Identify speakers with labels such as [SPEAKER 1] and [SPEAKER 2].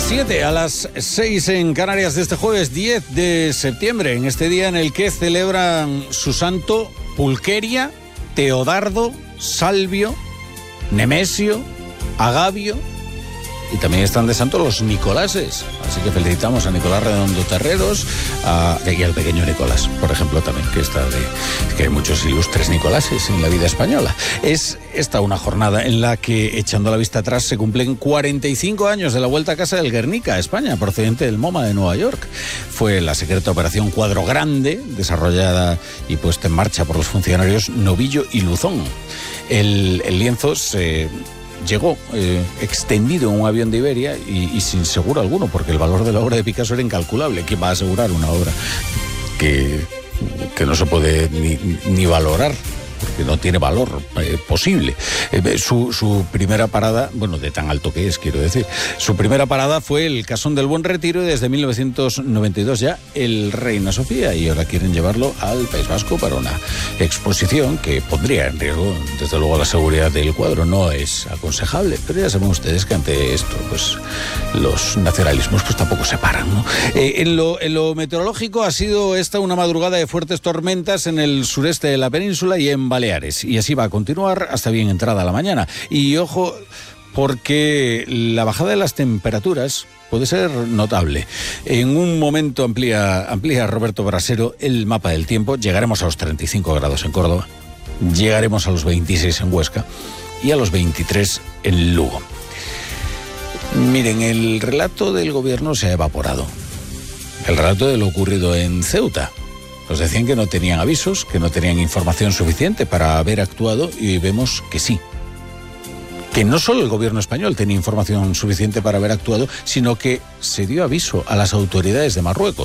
[SPEAKER 1] las 7, a las 6 en Canarias de este jueves 10 de septiembre, en este día en el que celebran su santo Pulqueria, Teodardo, Salvio, Nemesio, Agavio, y también están de santo los Nicolases. Así que felicitamos a Nicolás Redondo Terreros y al pequeño Nicolás, por ejemplo, también, que hay muchos ilustres Nicolases en la vida española. Es esta una jornada en la que, echando la vista atrás, se cumplen 45 años de la vuelta a casa del Guernica, España, procedente del MoMA de Nueva York. Fue la secreta operación Cuadro Grande, desarrollada y puesta en marcha por los funcionarios Novillo y Luzón. El lienzo se llegó extendido en un avión de Iberia y sin seguro alguno, porque el valor de la obra de Picasso era incalculable. ¿Quién va a asegurar una obra que no se puede ni valorar? Porque no tiene valor posible. Su primera parada, bueno, de tan alto que es, quiero decir, su primera parada fue el Casón del Buen Retiro, y desde 1992 ya el Reina Sofía, y ahora quieren llevarlo al País Vasco para una exposición que pondría en riesgo, desde luego, la seguridad del cuadro. No es aconsejable, pero ya saben ustedes que ante esto, pues, los nacionalismos pues tampoco se paran, ¿no? En lo meteorológico, ha sido esta una madrugada de fuertes tormentas en el sureste de la península y en Baleares, y así va a continuar hasta bien entrada la mañana. Y ojo, porque la bajada de las temperaturas puede ser notable. En un momento amplía Roberto Brasero el mapa del tiempo. Llegaremos a los 35 grados en Córdoba, llegaremos a los 26 en Huesca y a los 23 en Lugo. Miren, el relato del gobierno se ha evaporado. El relato de lo ocurrido en Ceuta. Nos decían que no tenían avisos, que no tenían información suficiente para haber actuado, y vemos que sí. Que no solo el gobierno español tenía información suficiente para haber actuado, sino que se dio aviso a las autoridades de Marruecos.